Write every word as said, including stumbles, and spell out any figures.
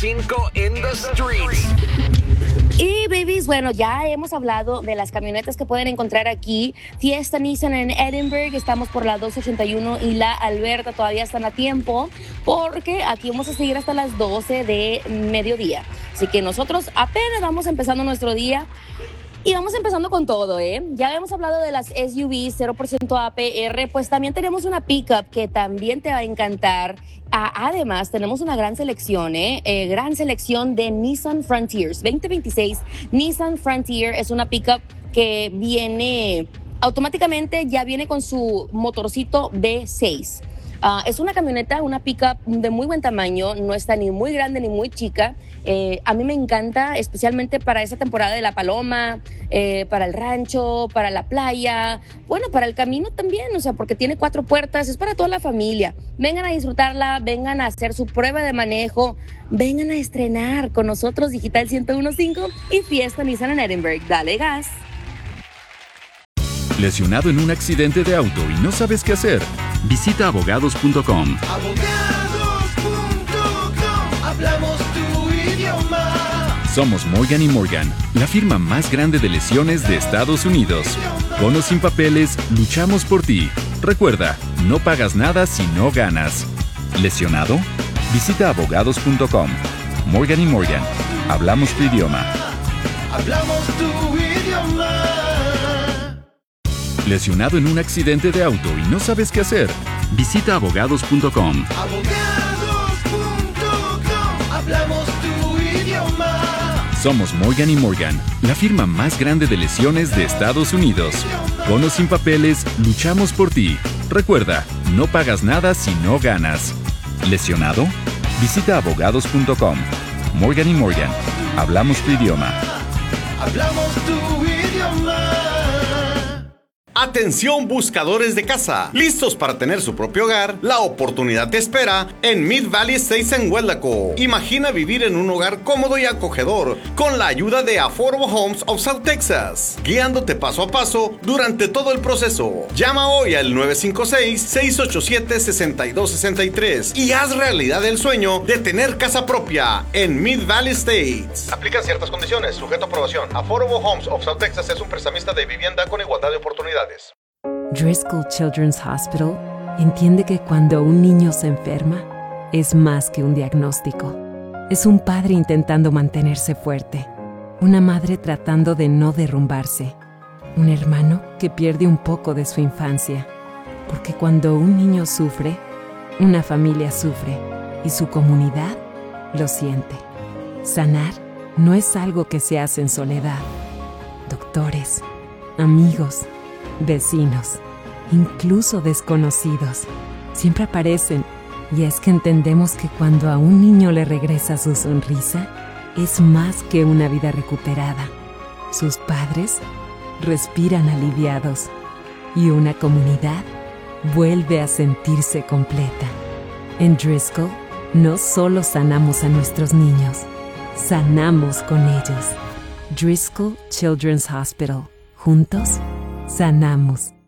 Cinco in the streets. Y babies, bueno, ya hemos hablado de las camionetas que pueden encontrar aquí. Fiesta Nissan en Edinburgh, estamos por la dos ochenta y uno y la Alberta, todavía están a tiempo, porque aquí vamos a seguir hasta las doce de mediodía. Así que nosotros apenas vamos empezando nuestro día. Y vamos empezando con todo, ¿eh? Ya habíamos hablado de las S U Vs cero por ciento A P R, pues también tenemos una pickup que también te va a encantar. Ah, además, tenemos una gran selección, ¿eh? Eh, gran selección de Nissan Frontiers. veinte veintiséis Nissan Frontier es una pickup que viene automáticamente, ya viene con su motorcito V seis. Uh, es una camioneta, una pickup de muy buen tamaño, no está ni muy grande ni muy chica. Eh, a mí me encanta, especialmente para esa temporada de la paloma, eh, para el rancho, para la playa, bueno, para el camino también, o sea, porque tiene cuatro puertas, es para toda la familia. Vengan a disfrutarla, vengan a hacer su prueba de manejo, vengan a estrenar con nosotros Digital ciento uno punto cinco y Fiesta Nissan en Edinburgh. Dale gas. ¿Lesionado en un accidente de auto y no sabes qué hacer? Visita abogados punto com. abogados punto com, hablamos tu idioma. Somos Morgan y Morgan, la firma más grande de lesiones de Estados Unidos. Con o sin papeles, luchamos por ti. Recuerda, no pagas nada si no ganas. ¿Lesionado? Visita abogados punto com. Morgan y Morgan, hablamos tu idioma. Hablamos tu idioma. ¿Lesionado en un accidente de auto y no sabes qué hacer? Visita abogados punto com. abogados punto com, hablamos tu idioma. Somos Morgan y Morgan, la firma más grande de lesiones de Estados Unidos. Con o sin papeles, luchamos por ti. Recuerda, no pagas nada si no ganas. ¿Lesionado? Visita abogados punto com. Morgan y Morgan, hablamos tu idioma. Hablamos tu idioma. Atención buscadores de casa, listos para tener su propio hogar. La oportunidad te espera en Mid Valley Estates en Wellaco. Imagina vivir en un hogar cómodo y acogedor con la ayuda de Affordable Homes of South Texas, guiándote paso a paso durante todo el proceso. Llama hoy al nueve cinco seis, seis ocho siete, seis dos seis tres y haz realidad el sueño de tener casa propia en Mid Valley Estates. Aplican ciertas condiciones, sujeto a aprobación. Affordable Homes of South Texas es un prestamista de vivienda con igualdad de oportunidades. Driscoll Children's Hospital entiende que cuando un niño se enferma, es más que un diagnóstico. Es un padre intentando mantenerse fuerte, una madre tratando de no derrumbarse, un hermano que pierde un poco de su infancia. Porque cuando un niño sufre, una familia sufre y su comunidad lo siente. Sanar no es algo que se hace en soledad. Doctores, amigos, vecinos, incluso desconocidos, siempre aparecen, y es que entendemos que cuando a un niño le regresa su sonrisa, es más que una vida recuperada. Sus padres respiran aliviados y una comunidad vuelve a sentirse completa. En Driscoll, no solo sanamos a nuestros niños, sanamos con ellos. Driscoll Children's Hospital. Juntos, sanamos.